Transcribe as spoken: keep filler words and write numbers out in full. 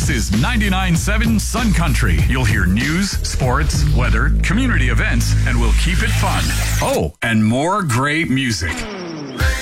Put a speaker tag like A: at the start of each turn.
A: This is ninety-nine point seven Sun Country. You'll hear news, sports, weather, community events, and we'll keep it fun. Oh, and more great music.